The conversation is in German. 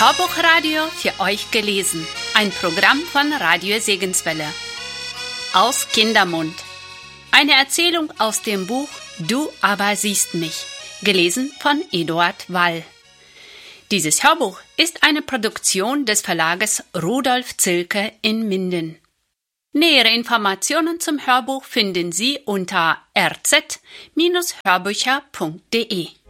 Hörbuchradio für euch gelesen. Ein Programm von Radio Segenswelle. Aus Kindermund. Eine Erzählung aus dem Buch Du aber siehst mich. Gelesen von Eduard Wall. Dieses Hörbuch ist eine Produktion des Verlages Rudolf Zilke in Minden. Nähere Informationen zum Hörbuch finden Sie unter rz-hörbücher.de.